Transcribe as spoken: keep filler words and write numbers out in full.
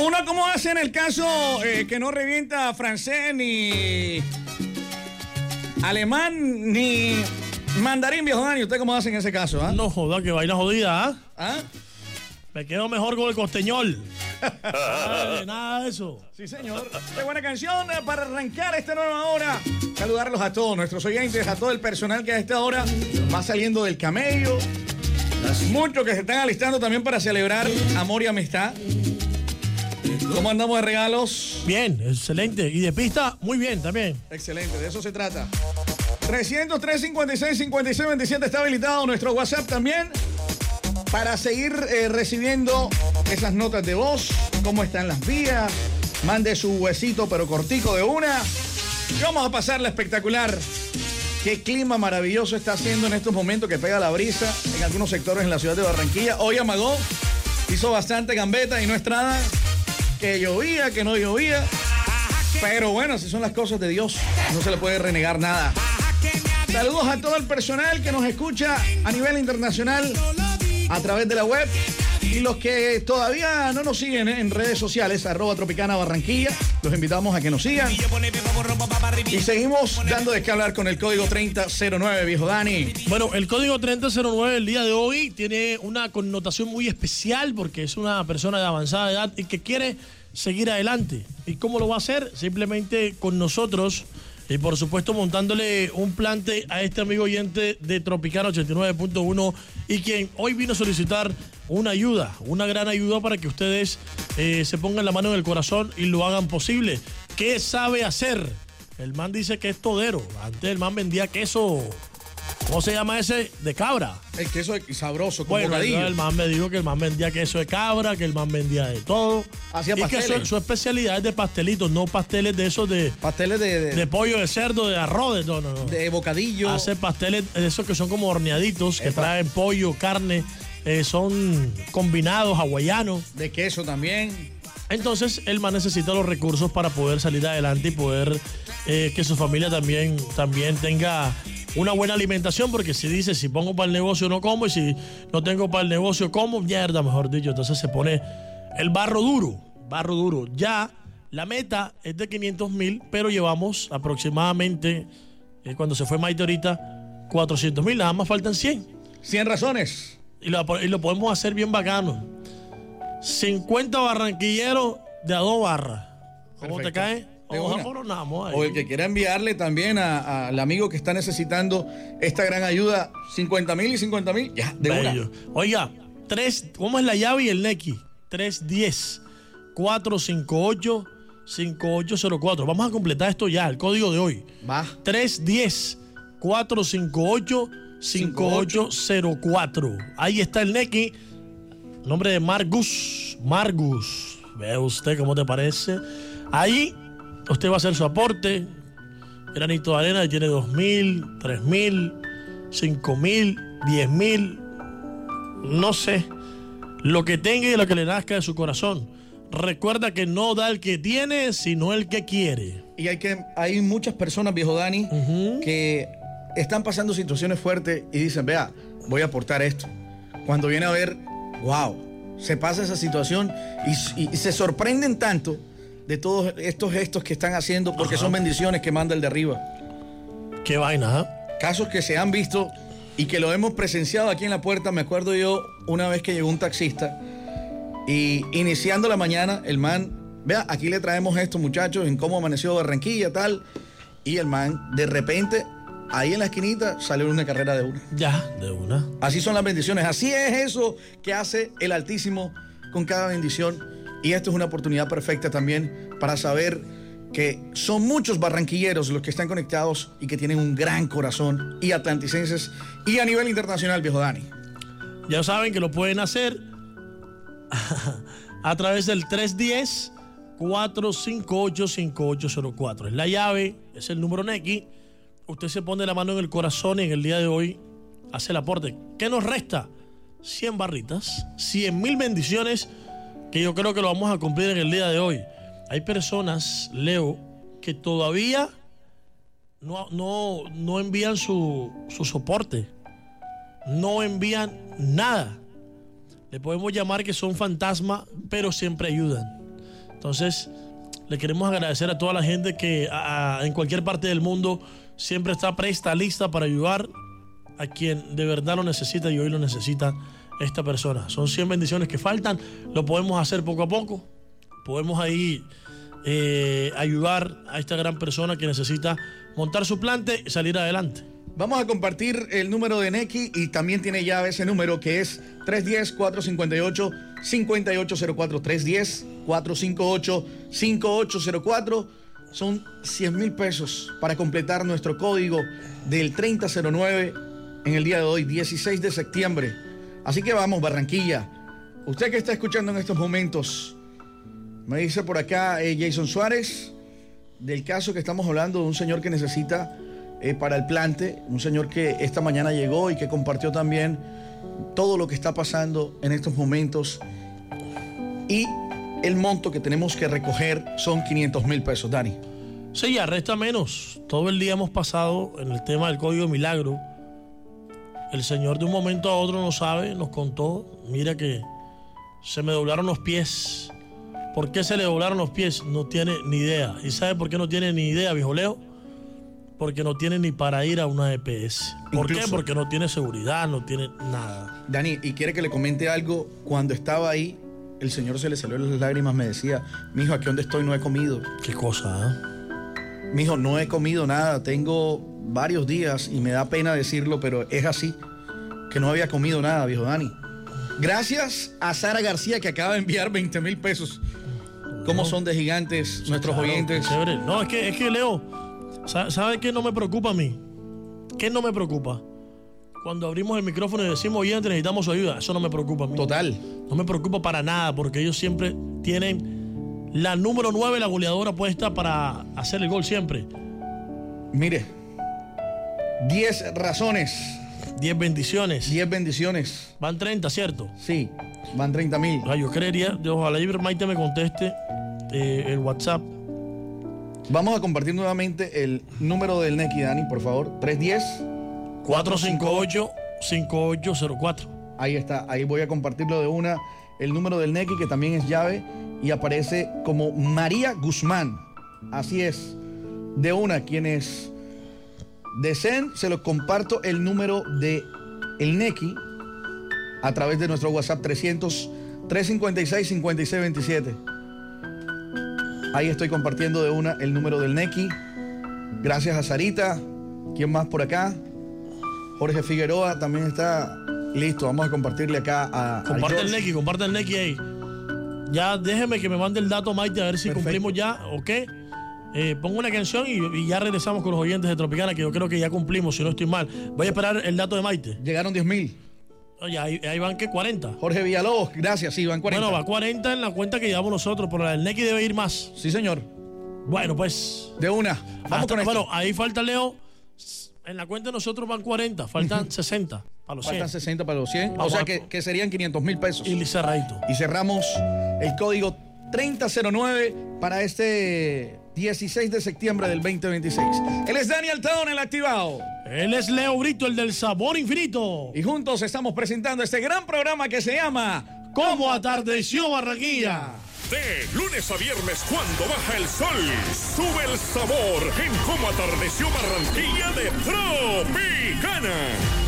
uno cómo hace en el caso eh, que no revienta francés, ni alemán, ni mandarín, viejo Dani? ¿Usted cómo hace en ese caso? ¿Ah? No joda, que vaina jodida, ¿ah? ¿Ah? Me quedo mejor con el costeñol. Ay, nada de eso. Sí, señor. Qué buena canción para arrancar esta nueva hora. Saludarlos a todos nuestros oyentes, a todo el personal que a esta hora va saliendo del camello. Muchos que se están alistando también para celebrar amor y amistad. ¿Cómo andamos de regalos? Bien, excelente. Y de pista, muy bien también. Excelente, de eso se trata. trescientos tres, cincuenta y seis, cincuenta y seis, veintisiete está habilitado nuestro WhatsApp también para seguir eh, recibiendo esas notas de voz. ¿Cómo están las vías? Mande su huesito pero cortico de una. Y vamos a pasarla espectacular. Qué clima maravilloso está haciendo en estos momentos, que pega la brisa en algunos sectores en la ciudad de Barranquilla. Hoy amagó, hizo bastante gambeta y no estrada, que llovía, que no llovía. Pero bueno, así son las cosas de Dios, no se le puede renegar nada. Saludos a todo el personal que nos escucha a nivel internacional a través de la web. Y los que todavía no nos siguen en redes sociales, arroba Tropicana Barranquilla, los invitamos a que nos sigan. Y seguimos dando de qué hablar con el código treinta cero nueve, viejo Dani. Bueno, el código treinta cero nueve el día de hoy tiene una connotación muy especial porque es una persona de avanzada edad y que quiere seguir adelante. ¿Y cómo lo va a hacer? Simplemente con nosotros y por supuesto montándole un plante a este amigo oyente de Tropicana ochenta y nueve punto uno y quien hoy vino a solicitar una ayuda, una gran ayuda para que ustedes eh, se pongan la mano en el corazón y lo hagan posible. ¿Qué sabe hacer? El man dice que es todero. Antes el man vendía queso, ¿cómo se llama ese? De cabra. El queso sabroso, con bueno, bocadillo. El man me dijo que el man vendía queso de cabra, que el man vendía de todo. Hacía y pasteles. que su, su especialidad es de pastelitos, no pasteles de esos de... Pasteles de... De, de pollo, de cerdo, de arroz, de no, no, no. de bocadillo. Hace pasteles de esos que son como horneaditos, que Epa. traen pollo, carne, eh, son combinados, hawaianos. De queso también. Entonces, el man necesita los recursos para poder salir adelante y poder eh, que su familia también, también tenga una buena alimentación, porque si dice, si pongo para el negocio no como, y si no tengo para el negocio como, mierda, mejor dicho. Entonces se pone el barro duro, barro duro. Ya la meta es de quinientos mil, pero llevamos aproximadamente, eh, cuando se fue Maite ahorita, cuatrocientos mil, nada más faltan cien. cien razones. Y lo, y lo podemos hacer bien bacano. cincuenta barranquilleros de a dos barras. ¿Cómo Perfecto. te cae? De O una. amoronamos ahí. O el que quiera enviarle también a- al amigo que está necesitando esta gran ayuda, cincuenta mil y cincuenta mil, ya, de Bello. una. Oiga, tres, ¿cómo es la llave y el Neki? tres uno cero, cuatro cinco ocho, cinco ocho cero cuatro. Vamos a completar esto ya, el código de hoy. Va. tres uno cero, cuatro cinco ocho, cinco ocho cero cuatro. Ahí está el Neki. Nombre de Margus. Margus. Ve usted cómo te parece. Ahí usted va a hacer su aporte. Granito de arena tiene dos mil, tres mil, cinco mil, diez mil. No sé. Lo que tenga y lo que le nazca de su corazón. Recuerda que no da el que tiene, sino el que quiere. Y hay, que, hay muchas personas, viejo Dani, Uh-huh. que están pasando situaciones fuertes y dicen, vea, voy a aportar esto. Cuando viene a ver, wow, se pasa esa situación y, y- y se sorprenden tanto de todos estos gestos que están haciendo porque Ajá. son bendiciones que manda el de arriba. Qué vaina, ¿ah? Casos que se han visto y que lo hemos presenciado aquí en la puerta. Me acuerdo yo una vez que llegó un taxista y iniciando la mañana, el man, vea, aquí le traemos esto, muchachos, en cómo amaneció Barranquilla, tal. Y el man, de repente, ahí en la esquinita, salió una carrera de una. Ya, de una. Así son las bendiciones. Así es eso que hace el Altísimo con cada bendición. Y esto es una oportunidad perfecta también para saber que son muchos barranquilleros los que están conectados y que tienen un gran corazón, y atlanticenses y a nivel internacional, viejo Dani. Ya saben que lo pueden hacer a través del tres uno cero, cuatro cinco ocho, cinco ocho cero cuatro. Es la llave, es el número Neki. Usted se pone la mano en el corazón y en el día de hoy hace el aporte. ¿Qué nos resta? cien barritas, cien mil bendiciones, que yo creo que lo vamos a cumplir en el día de hoy. Hay personas, Leo, que todavía no, no, no envían su, su soporte. No envían nada. Le podemos llamar que son fantasmas, pero siempre ayudan. Entonces, le queremos agradecer a toda la gente que a, a, en cualquier parte del mundo siempre está presta, lista para ayudar a quien de verdad lo necesita y hoy lo necesita esta persona. Son cien bendiciones que faltan, lo podemos hacer poco a poco, podemos ahí eh, ayudar a esta gran persona que necesita montar su plante y salir adelante. Vamos a compartir el número de Nequi y también tiene llave ese número que es tres uno cero, cuatro cinco ocho, cinco ocho cero cuatro. tres uno cero, cuatro cinco ocho, cinco ocho cero cuatro. Son cien mil pesos para completar nuestro código del treinta cero nueve en el día de hoy, dieciséis de septiembre. Así que vamos, Barranquilla. Usted que está escuchando en estos momentos, me dice por acá eh, Jason Suárez, del caso que estamos hablando de un señor que necesita eh, para el plante, un señor que esta mañana llegó y que compartió también todo lo que está pasando en estos momentos. Y el monto que tenemos que recoger son quinientos mil pesos, Dani. Sí, ya resta menos. Todo el día hemos pasado en el tema del Código Milagro. El señor de un momento a otro no sabe, nos contó, mira que se me doblaron los pies. ¿Por qué se le doblaron los pies? No tiene ni idea. ¿Y sabe por qué no tiene ni idea, viejo Leo? Porque no tiene ni para ir a una E P S. ¿Por Incluso, qué? Porque no tiene seguridad, no tiene nada. Dani, y quiere que le comente algo. Cuando estaba ahí, el señor se le salió las lágrimas, me decía, mijo, aquí donde estoy no he comido. ¿Qué cosa, eh? Mijo, no he comido nada, tengo varios días y me da pena decirlo, pero es así, que no había comido nada, viejo Dani. Gracias a Sara García, que acaba de enviar veinte mil pesos. ¿Cómo son de gigantes sí, nuestros claro, oyentes? Chévere. No, es que, es que Leo, ¿sabe qué no me preocupa a mí? ¿Qué no me preocupa? Cuando abrimos el micrófono y decimos, oyente, necesitamos su ayuda, eso no me preocupa a mí. Total. No me preocupa para nada, porque ellos siempre tienen la número nueve, la goleadora puesta para hacer el gol siempre. Mire, diez razones. diez bendiciones. diez bendiciones. Van treinta, ¿cierto? Sí, van treinta mil. Ah, yo creería, yo, ojalá Maite me conteste eh, el WhatsApp. Vamos a compartir nuevamente el número del Nequi, Dani, por favor. tres uno cero, cuatro cinco ocho, cinco ocho cero cuatro. Ahí está, ahí voy a compartirlo de una. El número del Nequi, que también es llave, y aparece como María Guzmán. Así es, de una, quienes deseen, se los comparto el número de el Nequi a través de nuestro WhatsApp trescientos, trescientos cincuenta y seis, cincuenta y seis veintisiete. Ahí estoy compartiendo de una el número del Nequi. Gracias a Sarita. ¿Quién más por acá? Jorge Figueroa también está listo. Vamos a compartirle acá a. Comparte el Nequi, comparte el Nequi ahí. Ya déjeme que me mande el dato, Maite, a ver si Perfecto. Cumplimos ya o qué. Eh, pongo una canción y, y ya regresamos con los oyentes de Tropicana, que yo creo que ya cumplimos, si no estoy mal. Voy a esperar el dato de Maite. Llegaron diez mil. Oye, ahí, ahí van, ¿qué? cuarenta. Jorge Villalobos, gracias, sí, van cuarenta. Bueno, va cuarenta en la cuenta que llevamos nosotros, pero el Nequi debe ir más. Sí, señor. Bueno, pues. De una. Vamos hasta, con esto. Bueno, ahí falta Leo. En la cuenta de nosotros van cuarenta, faltan sesenta para los cien. Faltan sesenta para los cien. Vamos o sea que, que serían quinientos mil pesos. Y cerradito. Y cerramos el código treinta cero nueve para este dieciséis de septiembre del veinte veintiséis. Él es Daniel Town, el activado. Él es Leo Brito, el del sabor infinito. Y juntos estamos presentando este gran programa que se llama ¿Cómo atardeció Barranquilla? De lunes a viernes, cuando baja el sol, sube el sabor en Cómo atardeció Barranquilla de Tropicana.